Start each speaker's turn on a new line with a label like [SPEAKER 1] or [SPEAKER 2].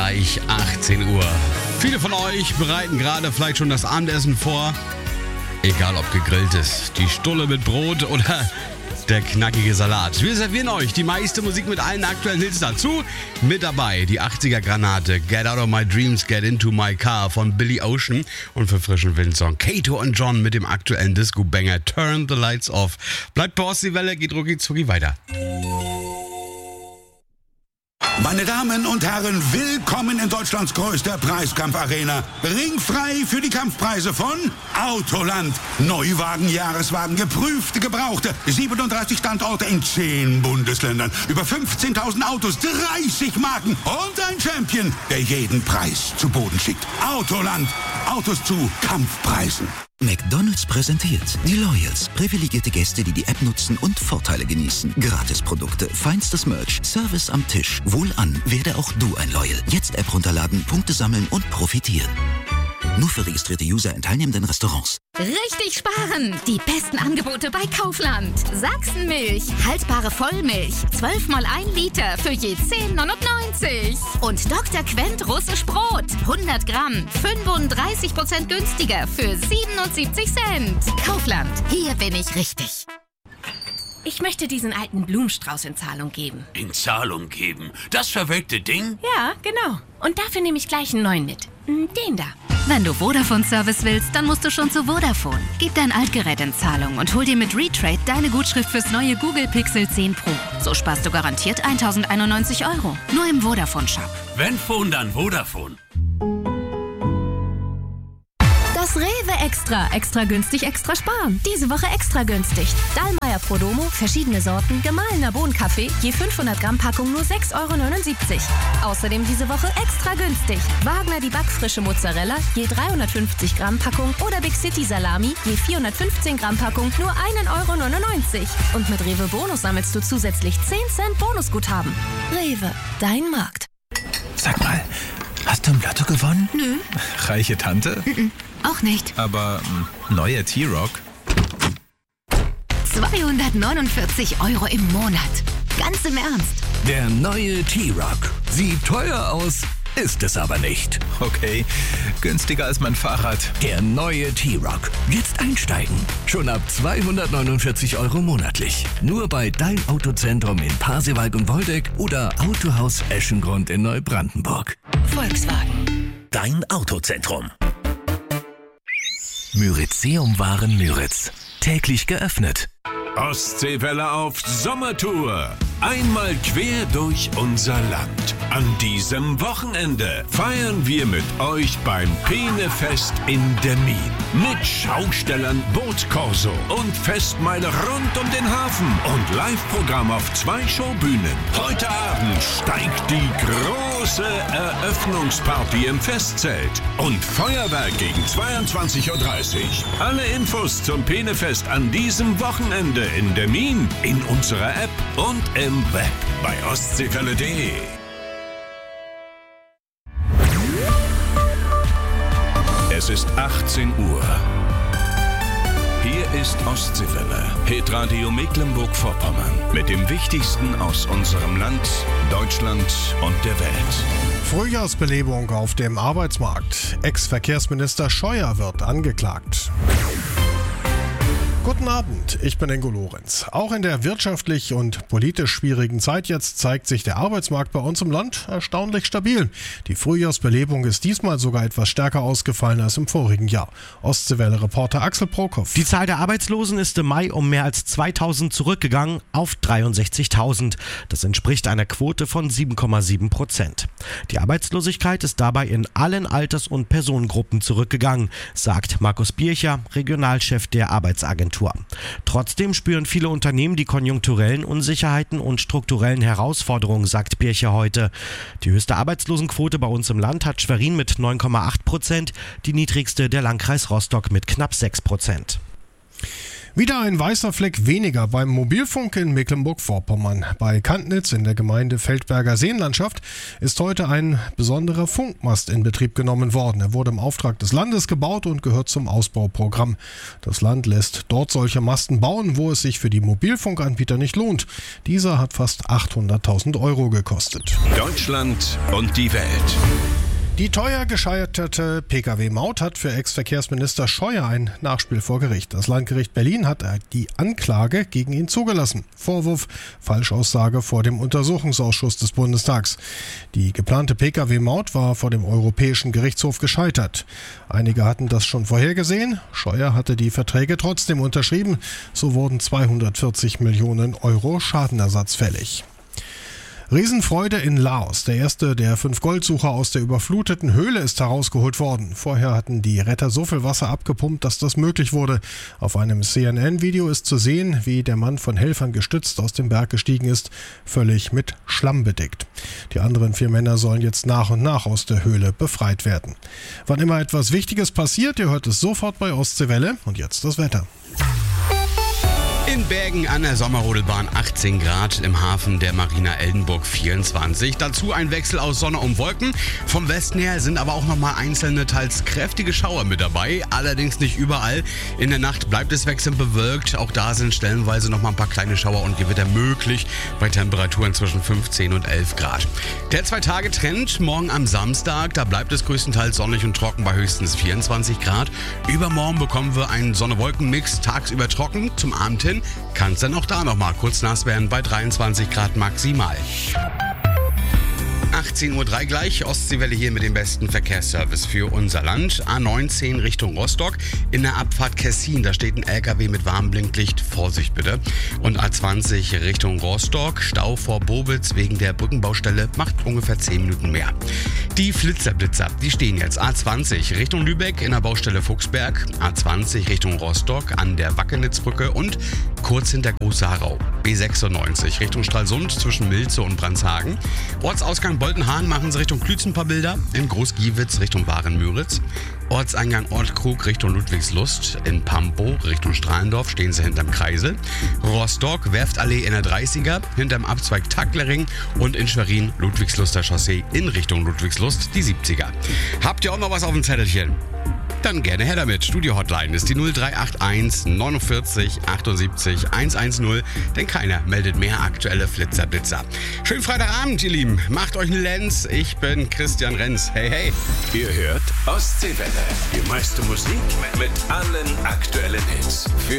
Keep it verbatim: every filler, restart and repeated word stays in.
[SPEAKER 1] gleich achtzehn Uhr. Viele von euch bereiten gerade vielleicht schon das Abendessen vor. Egal ob gegrillt ist, die Stulle mit Brot oder der knackige Salat. Wir servieren euch die meiste Musik mit allen aktuellen Hits dazu. Mit dabei die achtziger-Granate Get Out of My Dreams, Get Into My Car von Billy Ocean und für frischen Windsong Kato und John mit dem aktuellen Disco-Banger Turn the Lights Off. Bleibt bei uns die Welle, geht rucki zucki weiter.
[SPEAKER 2] Meine Damen und Herren, willkommen in Deutschlands größter Preiskampfarena. Ringfrei für die Kampfpreise von Autoland. Neuwagen, Jahreswagen, geprüfte, gebrauchte. siebenunddreißig Standorte in zehn Bundesländern. Über fünfzehntausend Autos, dreißig Marken und ein Champion, der jeden Preis zu Boden schickt. Autoland. Autos zu Kampfpreisen.
[SPEAKER 3] McDonald's präsentiert die Loyals. Privilegierte Gäste, die die App nutzen und Vorteile genießen. Gratisprodukte, feinstes Merch, Service am Tisch. Wohlan, werde auch du ein Loyal. Jetzt App runterladen, Punkte sammeln und profitieren. Nur für registrierte User in teilnehmenden Restaurants.
[SPEAKER 4] Richtig sparen! Die besten Angebote bei Kaufland. Sachsenmilch, haltbare Vollmilch. zwölf mal ein Liter für je zehn neunundneunzig. Und Doktor Quent russisch Brot. hundert Gramm, fünfunddreißig Prozent günstiger für siebenundsiebzig Cent. Kaufland, hier bin ich richtig.
[SPEAKER 5] Ich möchte diesen alten Blumenstrauß in Zahlung geben.
[SPEAKER 6] In Zahlung geben? Das verwelkte Ding?
[SPEAKER 5] Ja, genau. Und dafür nehme ich gleich einen neuen mit. Den da.
[SPEAKER 4] Wenn du Vodafone-Service willst, dann musst du schon zu Vodafone. Gib dein Altgerät in Zahlung und hol dir mit Retrade deine Gutschrift fürs neue Google Pixel zehn Pro. So sparst du garantiert tausendeinundneunzig Euro. Nur im Vodafone-Shop.
[SPEAKER 6] Wenn Phone, dann Vodafone.
[SPEAKER 7] Das Rewe Extra. Extra günstig, extra sparen. Diese Woche extra günstig. Dallmayr Prodomo, verschiedene Sorten, gemahlener Bohnenkaffee, je fünfhundert Gramm Packung nur sechs Euro neunundsiebzig. Außerdem diese Woche extra günstig. Wagner die backfrische Mozzarella, je dreihundertfünfzig Gramm Packung oder Big City Salami, je vierhundertfünfzehn Gramm Packung nur ein Euro neunundneunzig. Und mit Rewe Bonus sammelst du zusätzlich zehn Cent Bonusguthaben. Rewe, dein Markt.
[SPEAKER 8] Sag mal, hast du im Lotto gewonnen?
[SPEAKER 4] Nö.
[SPEAKER 8] Reiche Tante?
[SPEAKER 4] Mhm. Auch nicht.
[SPEAKER 8] Aber mh, neuer T-Rock?
[SPEAKER 4] zweihundertneunundvierzig Euro im Monat. Ganz im Ernst.
[SPEAKER 9] Der neue T-Rock. Sieht teuer aus, ist es aber nicht.
[SPEAKER 8] Okay, günstiger als mein Fahrrad.
[SPEAKER 9] Der neue T-Rock. Jetzt einsteigen. Schon ab zweihundertneunundvierzig Euro monatlich. Nur bei Dein Autozentrum in Pasewalk und Woldeck oder Autohaus Eschengrund in Neubrandenburg.
[SPEAKER 7] Volkswagen.
[SPEAKER 9] Dein Autozentrum. Myrizeum-Waren Müritz. Täglich geöffnet.
[SPEAKER 10] Ostseewelle auf Sommertour. Einmal quer durch unser Land. An diesem Wochenende feiern wir mit euch beim Peenefest in Demmin. Mit Schaustellern, Bootskorso und Festmeile rund um den Hafen. Und Live-Programm auf zwei Showbühnen. Heute Abend steigt die große Eröffnungsparty im Festzelt. Und Feuerwerk gegen zweiundzwanzig Uhr dreißig. Alle Infos zum Peenefest an diesem Wochenende in Demmin in unserer App und im Web bei ostseewelle punkt de. Es ist achtzehn Uhr. Hier ist Ostseewelle, Hitradio Mecklenburg-Vorpommern mit dem Wichtigsten aus unserem Land, Deutschland und der Welt.
[SPEAKER 11] Frühjahrsbelebung auf dem Arbeitsmarkt. Ex-Verkehrsminister Scheuer wird angeklagt. Guten Abend, ich bin Ingo Lorenz. Auch in der wirtschaftlich und politisch schwierigen Zeit jetzt zeigt sich der Arbeitsmarkt bei uns im Land erstaunlich stabil. Die Frühjahrsbelebung ist diesmal sogar etwas stärker ausgefallen als im vorigen Jahr. Ostseewelle-Reporter Axel Prokop.
[SPEAKER 12] Die Zahl der Arbeitslosen ist im Mai um mehr als zweitausend zurückgegangen auf dreiundsechzigtausend. Das entspricht einer Quote von sieben Komma sieben Prozent. Die Arbeitslosigkeit ist dabei in allen Alters- und Personengruppen zurückgegangen, sagt Markus Biercher, Regionalchef der Arbeitsagentur. Trotzdem spüren viele Unternehmen die konjunkturellen Unsicherheiten und strukturellen Herausforderungen, sagt Bircher heute. Die höchste Arbeitslosenquote bei uns im Land hat Schwerin mit neun Komma acht Prozent, die niedrigste der Landkreis Rostock mit knapp sechs Prozent.
[SPEAKER 11] Wieder ein weißer Fleck weniger beim Mobilfunk in Mecklenburg-Vorpommern. Bei Kantnitz in der Gemeinde Feldberger Seenlandschaft ist heute ein besonderer Funkmast in Betrieb genommen worden. Er wurde im Auftrag des Landes gebaut und gehört zum Ausbauprogramm. Das Land lässt dort solche Masten bauen, wo es sich für die Mobilfunkanbieter nicht lohnt. Dieser hat fast achthunderttausend Euro gekostet.
[SPEAKER 10] Deutschland und die Welt.
[SPEAKER 11] Die teuer gescheiterte Pkw-Maut hat für Ex-Verkehrsminister Scheuer ein Nachspiel vor Gericht. Das Landgericht Berlin hat die Anklage gegen ihn zugelassen. Vorwurf: Falschaussage vor dem Untersuchungsausschuss des Bundestags. Die geplante Pkw-Maut war vor dem Europäischen Gerichtshof gescheitert. Einige hatten das schon vorhergesehen. Scheuer hatte die Verträge trotzdem unterschrieben. So wurden zweihundertvierzig Millionen Euro Schadenersatz fällig. Riesenfreude in Laos. Der erste der fünf Goldsucher aus der überfluteten Höhle ist herausgeholt worden. Vorher hatten die Retter so viel Wasser abgepumpt, dass das möglich wurde. Auf einem C N N-Video ist zu sehen, wie der Mann von Helfern gestützt aus dem Berg gestiegen ist, völlig mit Schlamm bedeckt. Die anderen vier Männer sollen jetzt nach und nach aus der Höhle befreit werden. Wann immer etwas Wichtiges passiert, ihr hört es sofort bei Ostseewelle. Und jetzt das Wetter.
[SPEAKER 1] In Bergen an der Sommerrodelbahn achtzehn Grad, im Hafen der Marina Eldenburg vierundzwanzig. Dazu ein Wechsel aus Sonne und Wolken. Vom Westen her sind aber auch nochmal einzelne, teils kräftige Schauer mit dabei. Allerdings nicht überall. In der Nacht bleibt es wechselnd bewölkt. Auch da sind stellenweise nochmal ein paar kleine Schauer und Gewitter möglich. Bei Temperaturen zwischen fünfzehn und elf Grad. Der Zwei-Tage-Trend morgen am Samstag. Da bleibt es größtenteils sonnig und trocken bei höchstens vierundzwanzig Grad. Übermorgen bekommen wir einen Sonne-Wolken-Mix. Tagsüber trocken, zum Abend hin kann es dann auch da nochmal kurz nass werden bei dreiundzwanzig Grad maximal. achtzehn Uhr drei gleich, Ostseewelle hier mit dem besten Verkehrsservice für unser Land. A neunzehn Richtung Rostock, in der Abfahrt Kessin, da steht ein L K W mit Warnblinklicht, Vorsicht bitte. Und A zwanzig Richtung Rostock, Stau vor Bobitz wegen der Brückenbaustelle, macht ungefähr zehn Minuten mehr. Die Flitzerblitzer, die stehen jetzt A zwanzig Richtung Lübeck in der Baustelle Fuchsberg, A zwanzig Richtung Rostock an der Wackenitzbrücke und kurz hinter Große Harau. B sechsundneunzig Richtung Stralsund zwischen Milze und Brandshagen. Ortsausgang Boltenhahn machen sie Richtung Klütz ein paar Bilder. In Groß-Giewitz Richtung Waren-Müritz. Ortseingang Ortkrug Richtung Ludwigslust. In Pampo Richtung Strahlendorf stehen sie hinterm Kreisel. Rostock Werftallee in der dreißiger hinterm Abzweig Tacklerring. Und in Schwerin Ludwigsluster Chaussee in Richtung Ludwigslust die siebziger. Habt ihr auch noch was auf dem Zettelchen? Dann gerne her damit. Studio-Hotline ist die null drei acht eins neunundvierzig achtundsiebzig hundertzehn, denn keiner meldet mehr aktuelle Flitzerblitzer. Schönen Freitagabend, ihr Lieben. Macht euch einen Lenz. Ich bin Christian Renz. Hey, hey.
[SPEAKER 10] Ihr hört Ostseewelle. Die meiste Musik mit allen aktuellen Hits. Für